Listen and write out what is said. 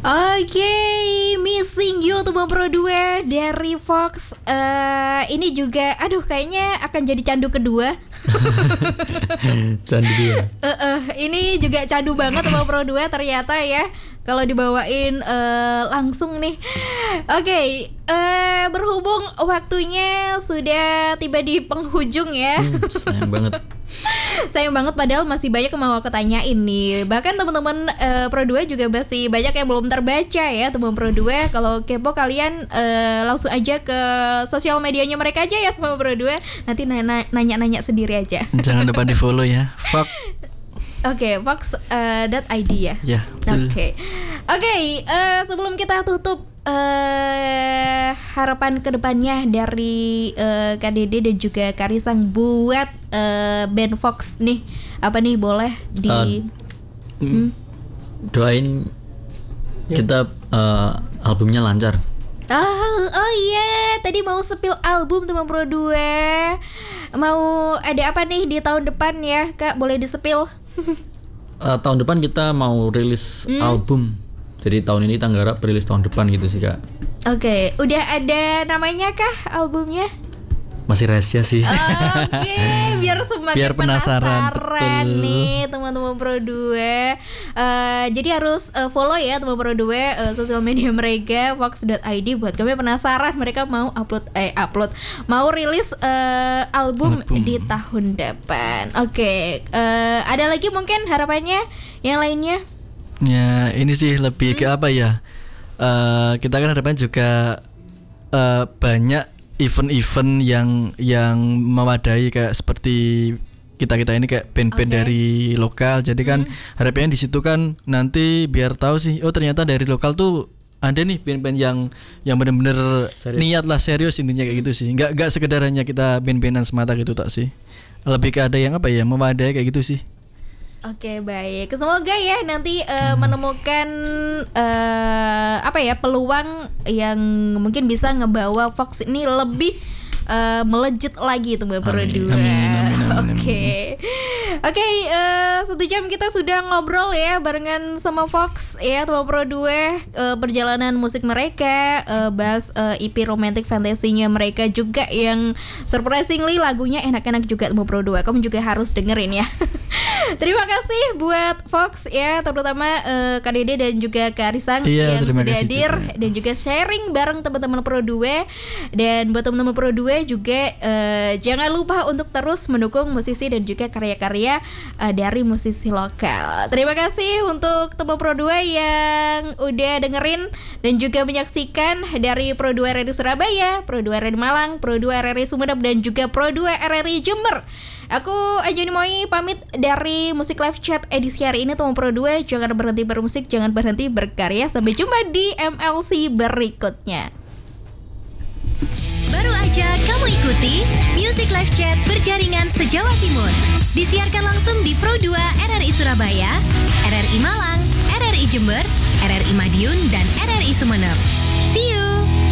Oke, Missing You tuh Bang Pro 2 dari Fox. Ini juga, aduh kayaknya akan jadi candu kedua. Candu dia. Ini juga candu banget Bang Pro 2 ternyata ya. Kalau dibawain langsung nih. Oke, berhubung waktunya sudah tiba di penghujung ya. Sayang banget. Sayang banget padahal masih banyak yang mau aku tanyain nih. Bahkan teman-teman Pro 2 juga masih banyak yang belum terbaca ya teman Pro 2. Kalau kepo kalian langsung aja ke sosial medianya mereka aja ya teman Pro 2. Nanti nanya-nanya sendiri aja. Jangan lupa di follow ya. Fuck. Oke, fox.id ya. Ya. Oke, sebelum kita tutup, harapan kedepannya dari Kak Dede dan juga Kak Risang buat band Fox nih, apa nih boleh di doain kita albumnya lancar. Oh iya, tadi mau spill album teman Pro 2. Mau ada apa nih di tahun depan ya Kak, boleh di spill? Tahun depan kita mau rilis album. Jadi tahun ini kita nggarap rilis tahun depan gitu sih Kak. Oke, udah ada namanya kah albumnya? Masih rahasia sih. Oke, biar semakin penasaran nih teman-teman Pro 2. Jadi harus follow ya teman Pro 2 sosial media mereka fox.id buat kami penasaran mereka mau upload mau rilis album di tahun depan. Oke, ada lagi mungkin harapannya yang lainnya? Ya, ini sih lebih ke apa ya? Kita kan harapannya juga banyak event-event yang memadai kayak seperti kita ini kayak band-band dari lokal. Jadi kan harapannya di situ kan nanti biar tahu sih, oh ternyata dari lokal tuh ada nih band-band yang benar-benar niat lah, serius intinya kayak gitu sih. Enggak sekedar hanya kita band-bandan semata gitu tak sih. Lebih ke ada yang apa ya, memadai kayak gitu sih. Oke, baik. Semoga ya nanti menemukan peluang yang mungkin bisa ngebawa Fox ini lebih melejit lagi tuh Mbak Pro 2. Oke, 1 jam kita sudah ngobrol ya barengan sama Fox ya teman Pro 2, perjalanan musik mereka, bahas EP Romantic Fantasy-nya mereka juga yang surprisingly lagunya enak-enak juga teman Pro 2. Kamu juga harus dengerin ya. Terima kasih buat Fox ya, terutama Kak Dede dan juga Kak Risang yang sudah hadir dan juga sharing bareng teman-teman Pro 2. Dan buat teman-teman Pro 2 juga jangan lupa untuk terus mendukung musisi dan juga karya-karya dari musisi lokal. Terima kasih untuk teman Pro 2 yang udah dengerin dan juga menyaksikan dari Pro 2 RRI Surabaya, Pro 2 RRI Malang, Pro 2 RRI Sumeneb dan juga Pro 2 RRI Jember. Aku Anjani Moi pamit dari Musik Live Chat edisi hari ini teman Pro 2. Jangan berhenti bermusik, jangan berhenti berkarya. Sampai jumpa di MLC berikutnya. Baru aja kamu ikuti Music Live Chat berjaringan se-Jawa Timur. Disiarkan langsung di Pro 2 RRI Surabaya, RRI Malang, RRI Jember, RRI Madiun, dan RRI Sumeneb. See you!